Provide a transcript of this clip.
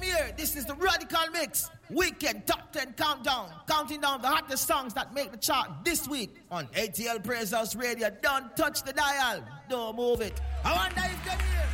here. This is the Radical Mix Weekend Top 10 Countdown. Counting down the hottest songs that make the chart this week on ATL Praise House Radio. Don't touch the dial. Don't move it. I wonder if you're here.